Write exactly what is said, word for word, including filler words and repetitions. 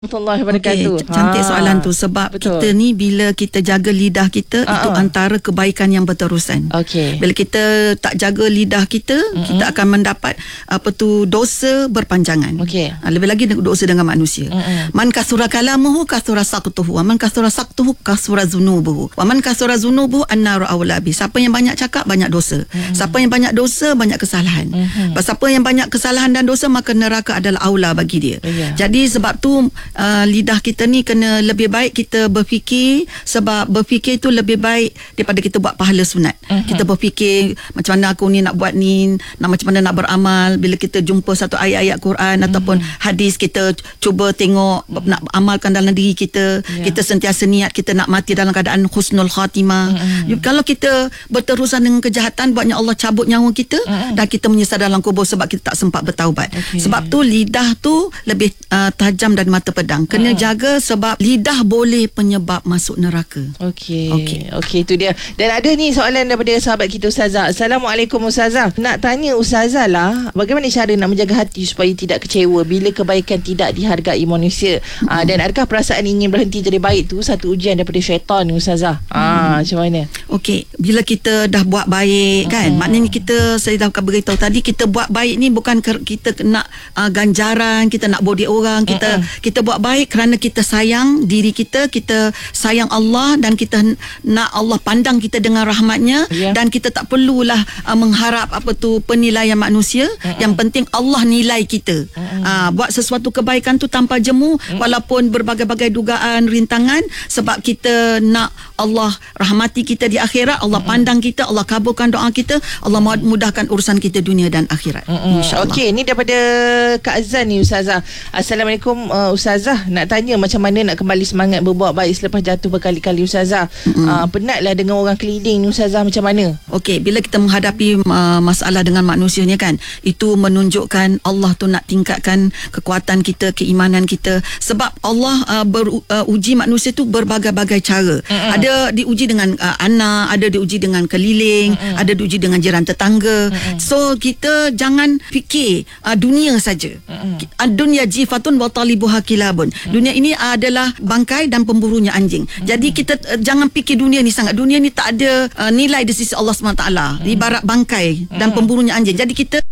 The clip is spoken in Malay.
Warahmatullahi wabarakatuh. Okay, cantik ha. soalan tu sebab Betul. kita ni bila kita jaga lidah kita uh-uh. itu antara kebaikan yang berterusan. Okay. Bila kita tak jaga lidah kita, uh-uh. kita akan mendapat apa tu dosa berpanjangan. Okay. Ha, lebih lagi dosa dengan manusia. Uh-uh. Man kasura kalamuhu kasura saqtuhu wa man kasura saqtuhu kasura zunubuhu wa man kasura zunubuhu an-naru awlabi. Siapa yang banyak cakap banyak dosa. Uh-uh. Siapa yang banyak dosa banyak kesalahan. Uh-huh. Siapa yang banyak kesalahan dan dosa maka neraka adalah aula bagi dia. Uh-huh. Jadi sebab tu Uh, lidah kita ni kena lebih baik kita berfikir, sebab berfikir tu lebih baik daripada kita buat pahala sunat. Uh-huh. Kita berfikir macam mana aku ni nak buat ni, nak macam mana nak beramal. Bila kita jumpa satu ayat-ayat Quran uh-huh. ataupun hadis, kita cuba tengok nak amalkan dalam diri kita. Yeah. Kita sentiasa niat kita nak mati dalam keadaan husnul khatimah. Uh-huh. Kalau kita berterusan dengan kejahatan, buatnya Allah cabut nyawa kita uh-huh. dan kita menyesal dalam kubur sebab kita tak sempat bertaubat. Okay. Sebab tu lidah tu lebih uh, tajam dan mata pedang. Kena uh-huh. jaga sebab lidah boleh penyebab masuk neraka. Okey. Okey, okay, itu dia. Dan ada ni soalan daripada sahabat kita Ustazah. Assalamualaikum Ustazah. Nak tanya Ustazah lah, bagaimana cara nak menjaga hati supaya tidak kecewa bila kebaikan tidak dihargai manusia? Uh-huh. Uh, dan adakah perasaan ingin berhenti jadi baik tu satu ujian daripada syaitan ni Ustazah? Ah, uh-huh. macam mana? Okey, bila kita dah buat baik kan, uh-huh. maknanya kita, saya dah beritahu tadi, kita buat baik ni bukan kita nak uh, ganjaran, kita nak bodi orang, kita uh-huh. kita buat baik kerana kita sayang diri kita, kita sayang Allah dan kita nak Allah pandang kita dengan rahmatnya. Yeah. Dan kita tak perlulah uh, mengharap apa tu penilaian manusia. Uh-uh. Yang penting Allah nilai kita. Uh-uh. uh, buat sesuatu kebaikan tu tanpa jemu. Uh-uh. Walaupun berbagai-bagai dugaan, rintangan, sebab kita nak Allah rahmati kita di akhirat, Allah uh-uh. pandang kita, Allah kabulkan doa kita, Allah mudahkan urusan kita dunia dan akhirat. Uh-uh. InsyaAllah. Okey, ni daripada Kak Azan ni Ustazah. Assalamualaikum uh, Ustazah. Nak tanya macam mana nak kembali semangat berbuat baik selepas jatuh berkali-kali Ustazah. Mm-hmm. Uh, penatlah dengan orang keliling ni Ustazah, macam mana? Okey, bila kita menghadapi uh, masalah dengan manusia ni kan, itu menunjukkan Allah tu nak tingkatkan kekuatan kita, keimanan kita. Sebab Allah uh, beruji uh, manusia tu berbagai-bagai cara. Mm-hmm. Ada diuji dengan uh, anak, ada diuji dengan keliling, mm-hmm. ada diuji dengan jiran tetangga. Mm-hmm. So kita jangan fikir uh, dunia saja. Mm-hmm. Dunia jifatun wa talibuha kilabun. Mm-hmm. Dunia ini adalah bangkai dan pemburunya anjing. Hmm. Jadi kita uh, jangan fikir dunia ni sangat. Dunia ni tak ada uh, nilai di sisi Allah subhanahu wa taala. Hmm. Ibarat bangkai dan hmm. pemburunya anjing. Jadi kita